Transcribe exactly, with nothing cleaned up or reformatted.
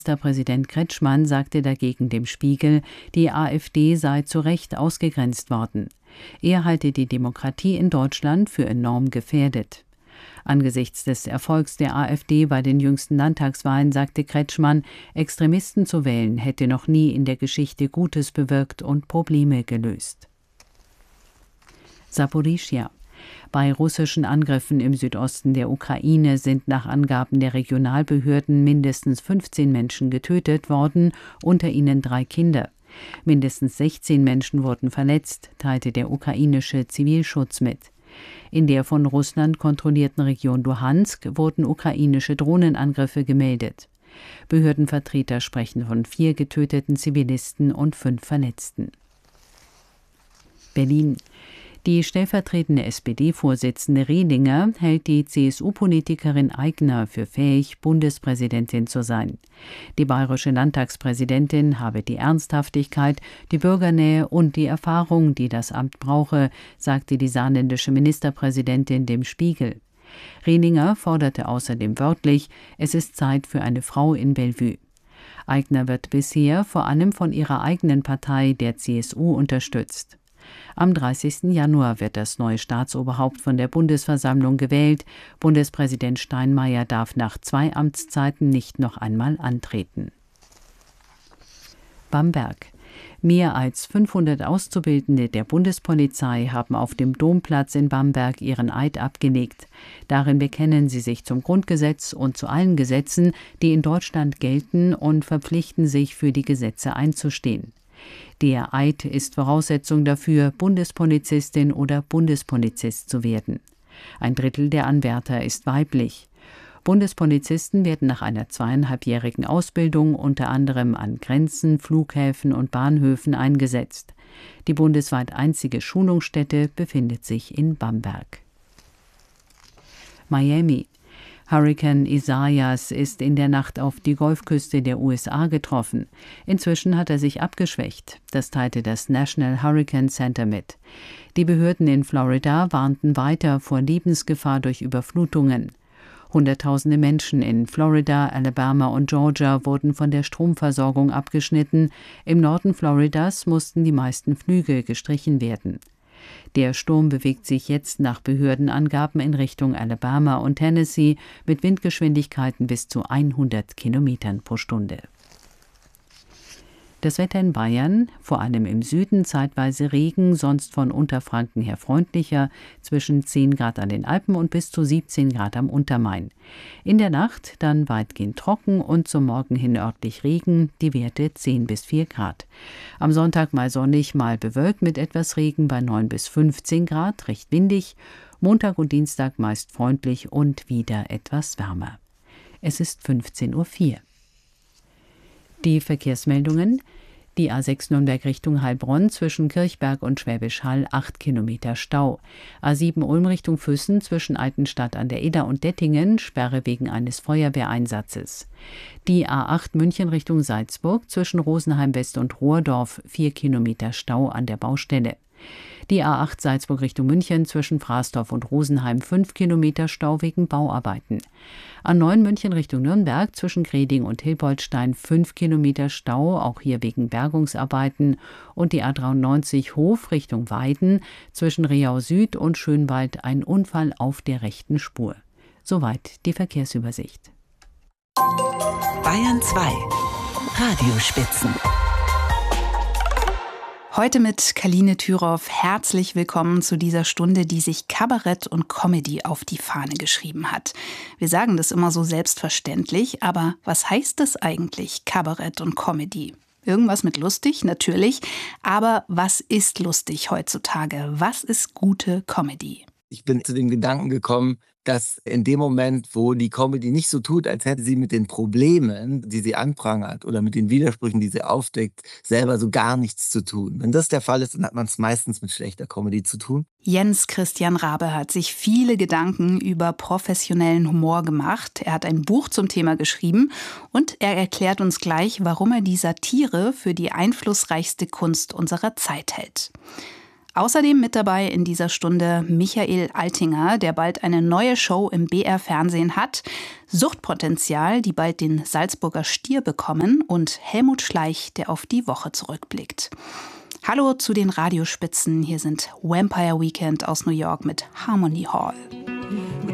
Ministerpräsident Kretschmann sagte dagegen dem Spiegel, die AfD sei zu Recht ausgegrenzt worden. Er halte die Demokratie in Deutschland für enorm gefährdet. Angesichts des Erfolgs der AfD bei den jüngsten Landtagswahlen sagte Kretschmann, Extremisten zu wählen hätte noch nie in der Geschichte Gutes bewirkt und Probleme gelöst. Saporischschja. Bei russischen Angriffen im Südosten der Ukraine sind nach Angaben der Regionalbehörden mindestens fünfzehn Menschen getötet worden, unter ihnen drei Kinder. Mindestens sechzehn Menschen wurden verletzt, teilte der ukrainische Zivilschutz mit. In der von Russland kontrollierten Region Luhansk wurden ukrainische Drohnenangriffe gemeldet. Behördenvertreter sprechen von vier getöteten Zivilisten und fünf Verletzten. Berlin. Die stellvertretende S P D-Vorsitzende Rehlinger hält die C S U-Politikerin Aigner für fähig, Bundespräsidentin zu sein. Die bayerische Landtagspräsidentin habe die Ernsthaftigkeit, die Bürgernähe und die Erfahrung, die das Amt brauche, sagte die saarländische Ministerpräsidentin dem Spiegel. Rehlinger forderte außerdem wörtlich, es ist Zeit für eine Frau in Bellevue. Aigner wird bisher vor allem von ihrer eigenen Partei, der C S U, unterstützt. Am dreißigsten Januar wird das neue Staatsoberhaupt von der Bundesversammlung gewählt. Bundespräsident Steinmeier darf nach zwei Amtszeiten nicht noch einmal antreten. Bamberg. Mehr als fünfhundert Auszubildende der Bundespolizei haben auf dem Domplatz in Bamberg ihren Eid abgelegt. Darin bekennen sie sich zum Grundgesetz und zu allen Gesetzen, die in Deutschland gelten, und verpflichten sich, für die Gesetze einzustehen. Der Eid ist Voraussetzung dafür, Bundespolizistin oder Bundespolizist zu werden. Ein Drittel der Anwärter ist weiblich. Bundespolizisten werden nach einer zweieinhalbjährigen Ausbildung unter anderem an Grenzen, Flughäfen und Bahnhöfen eingesetzt. Die bundesweit einzige Schulungsstätte befindet sich in Bamberg. Miami. Hurrikan Isaias ist in der Nacht auf die Golfküste der U S A getroffen. Inzwischen hat er sich abgeschwächt. Das teilte das National Hurricane Center mit. Die Behörden in Florida warnten weiter vor Lebensgefahr durch Überflutungen. Hunderttausende Menschen in Florida, Alabama und Georgia wurden von der Stromversorgung abgeschnitten. Im Norden Floridas mussten die meisten Flüge gestrichen werden. Der Sturm bewegt sich jetzt nach Behördenangaben in Richtung Alabama und Tennessee mit Windgeschwindigkeiten bis zu hundert Kilometern pro Stunde. Das Wetter in Bayern, vor allem im Süden zeitweise Regen, sonst von Unterfranken her freundlicher, zwischen zehn Grad an den Alpen und bis zu siebzehn Grad am Untermain. In der Nacht dann weitgehend trocken und zum Morgen hin örtlich Regen, die Werte zehn bis vier Grad. Am Sonntag mal sonnig, mal bewölkt mit etwas Regen bei neun bis fünfzehn Grad, recht windig. Montag und Dienstag meist freundlich und wieder etwas wärmer. Es ist fünfzehn Uhr vier. Die Verkehrsmeldungen: Die A sechs Nürnberg Richtung Heilbronn zwischen Kirchberg und Schwäbisch Hall acht Kilometer Stau. A sieben Ulm Richtung Füssen zwischen Altenstadt an der Eder und Dettingen Sperre wegen eines Feuerwehreinsatzes. Die A acht München Richtung Salzburg zwischen Rosenheim West und Rohrdorf vier Kilometer Stau an der Baustelle. Die A acht Salzburg Richtung München zwischen Fraßdorf und Rosenheim fünf Kilometer Stau wegen Bauarbeiten. A neun München Richtung Nürnberg zwischen Greding und Hilboldstein fünf Kilometer Stau, auch hier wegen Bergungsarbeiten. Und die A dreiundneunzig Hof Richtung Weiden zwischen Riau Süd und Schönwald ein Unfall auf der rechten Spur. Soweit die Verkehrsübersicht. Bayern zwei Radiospitzen. Heute mit Kaline Thüroff. Herzlich willkommen zu dieser Stunde, die sich Kabarett und Comedy auf die Fahne geschrieben hat. Wir sagen das immer so selbstverständlich, aber was heißt das eigentlich, Kabarett und Comedy? Irgendwas mit lustig, natürlich. Aber was ist lustig heutzutage? Was ist gute Comedy? Ich bin zu dem Gedanken gekommen, dass in dem Moment, wo die Comedy nicht so tut, als hätte sie mit den Problemen, die sie anprangert oder mit den Widersprüchen, die sie aufdeckt, selber so gar nichts zu tun. Wenn das der Fall ist, dann hat man es meistens mit schlechter Comedy zu tun. Jens Christian Rabe hat sich viele Gedanken über professionellen Humor gemacht. Er hat ein Buch zum Thema geschrieben und er erklärt uns gleich, warum er die Satire für die einflussreichste Kunst unserer Zeit hält. Außerdem mit dabei in dieser Stunde Michael Altinger, der bald eine neue Show im B R-Fernsehen hat, Suchtpotenzial, die bald den Salzburger Stier bekommen, und Helmut Schleich, der auf die Woche zurückblickt. Hallo zu den Radiospitzen, hier sind Vampire Weekend aus New York mit Harmony Hall.